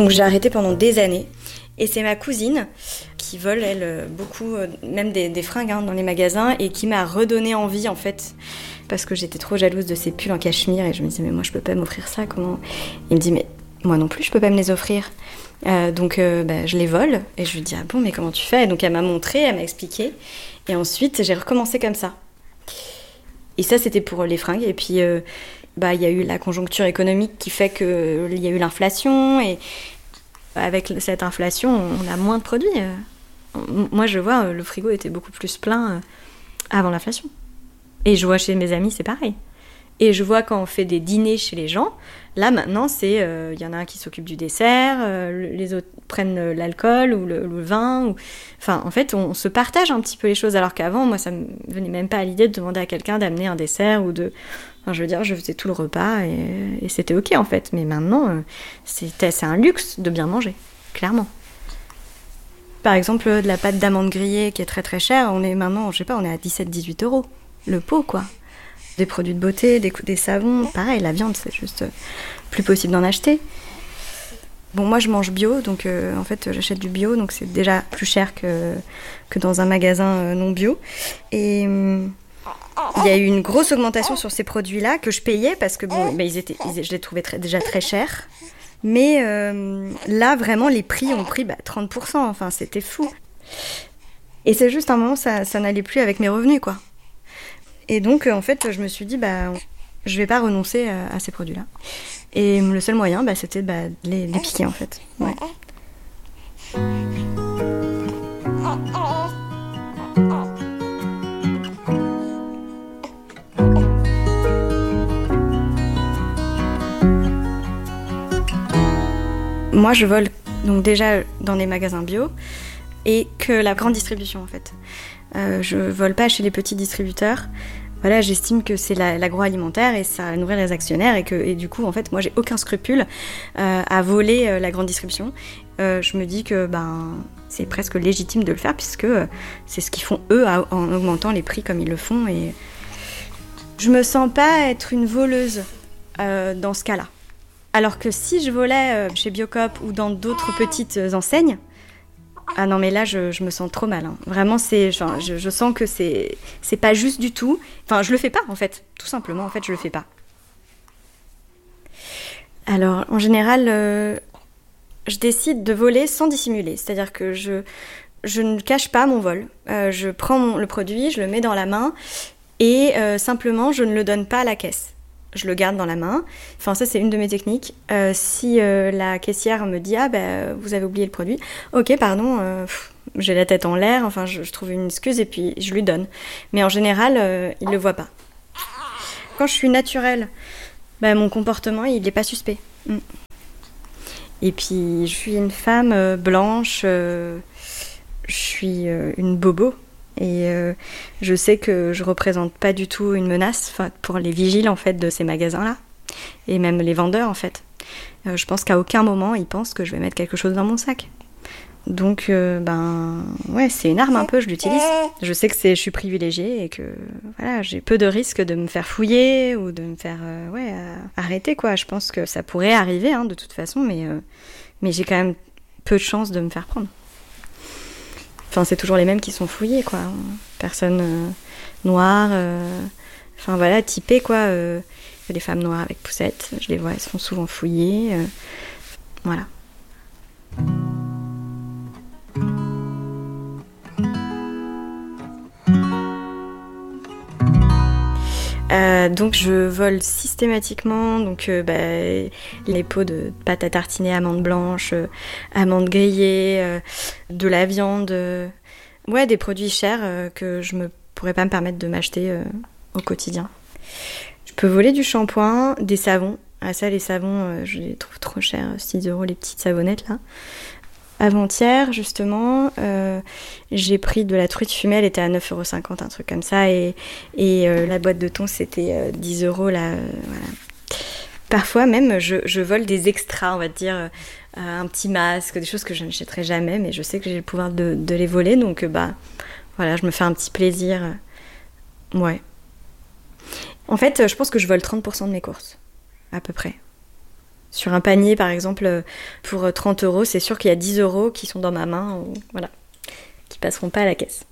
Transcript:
Donc j'ai arrêté pendant des années. Et c'est ma cousine qui vole, elle, beaucoup, même des fringues dans les magasins, et qui m'a redonné envie, en fait, parce que j'étais trop jalouse de ces pulls en cachemire, et je me disais, mais moi, je peux pas m'offrir ça, comment ? Il me dit, mais moi non plus, je peux pas me les offrir. Donc je les vole, et je lui dis, ah bon, mais comment tu fais ? Et donc elle m'a montré, elle m'a expliqué, et ensuite, j'ai recommencé comme ça. Et ça, c'était pour les fringues, et puis, il y a eu la conjoncture économique qui fait qu'il y a eu l'inflation, et avec cette inflation, on a moins de produits. Moi, je vois, le frigo était beaucoup plus plein avant l'inflation. Et je vois chez mes amis, c'est pareil. Et je vois quand on fait des dîners chez les gens, là, maintenant, il y en a un qui s'occupe du dessert, les autres prennent l'alcool ou le vin. Enfin, en fait, on se partage un petit peu les choses, alors qu'avant, moi, ça me venait même pas à l'idée de demander à quelqu'un d'amener un dessert ou de... Enfin, je veux dire, je faisais tout le repas et c'était ok, en fait. Mais maintenant, c'est un luxe de bien manger, clairement. Par exemple, de la pâte d'amande grillée qui est très très chère, on est maintenant, je sais pas, on est à 17-18 € le pot, quoi. Des produits de beauté, des savons, pareil, la viande, c'est juste plus possible d'en acheter. Bon, moi, je mange bio, donc en fait, j'achète du bio, donc c'est déjà plus cher que dans un magasin non bio. Et il y a eu une grosse augmentation sur ces produits-là que je payais parce que bon, je les trouvais déjà très chers. Mais là, vraiment, les prix ont pris 30%. Enfin, c'était fou. Et c'est juste un moment, ça n'allait plus avec mes revenus, quoi. Et donc, en fait, je me suis dit, je vais pas renoncer à ces produits-là. Et le seul moyen, c'était de les piquer, en fait. Ouais. Moi, je vole donc déjà dans des magasins bio et que la grande distribution, en fait. Je vole pas chez les petits distributeurs. Voilà, j'estime que c'est l'agroalimentaire et ça nourrit les actionnaires et du coup, en fait, moi, j'ai aucun scrupule à voler la grande distribution. Je me dis que c'est presque légitime de le faire puisque c'est ce qu'ils font eux en augmentant les prix comme ils le font. Et je me sens pas être une voleuse dans ce cas-là. Alors que si je volais chez Biocop ou dans d'autres petites enseignes, ah non mais là je me sens trop mal. Vraiment je sens que c'est pas juste du tout. Enfin je le fais pas en fait, tout simplement en fait je le fais pas. Alors en général je décide de voler sans dissimuler, c'est-à-dire que je ne cache pas mon vol. Je prends le produit, je le mets dans la main et simplement je ne le donne pas à la caisse. Je le garde dans la main. Enfin, ça, c'est une de mes techniques. Si la caissière me dit « Ah, vous avez oublié le produit. » Ok, pardon, j'ai la tête en l'air. Enfin, je trouve une excuse et puis je lui donne. Mais en général, il le voit pas. Quand je suis naturelle, mon comportement, il n'est pas suspect. Et puis, je suis une femme blanche. Je suis une bobo. Et je sais que je représente pas du tout une menace pour les vigiles en fait de ces magasins-là et même les vendeurs en fait. Je pense qu'à aucun moment ils pensent que je vais mettre quelque chose dans mon sac. Donc ouais, c'est une arme un peu, je l'utilise. Je sais que je suis privilégiée et que voilà, j'ai peu de risques de me faire fouiller ou de me faire arrêter quoi. Je pense que ça pourrait arriver de toute façon, mais j'ai quand même peu de chances de me faire prendre. Enfin, c'est toujours les mêmes qui sont fouillés, quoi. Personnes noires, typées, quoi. Les femmes noires avec poussettes, je les vois, elles sont souvent fouillées. Voilà. Donc je vole systématiquement les pots de pâte à tartiner, amandes blanches, amandes grillées, de la viande, des produits chers que je ne pourrais pas me permettre de m'acheter au quotidien. Je peux voler du shampoing, des savons. Ah ça, les savons, je les trouve trop chers, 6 € les petites savonnettes là. Avant-hier, justement, j'ai pris de la truite fumée, elle était à 9,50 €, un truc comme ça, et la boîte de thon, c'était 10 € là, voilà. Parfois même, je vole des extras, on va dire, un petit masque, des choses que je n'achèterai jamais, mais je sais que j'ai le pouvoir de les voler, donc voilà, je me fais un petit plaisir. Ouais. En fait, je pense que je vole 30% de mes courses, à peu près. Sur un panier, par exemple, pour 30 €, c'est sûr qu'il y a 10 € qui sont dans ma main, voilà, qui passeront pas à la caisse.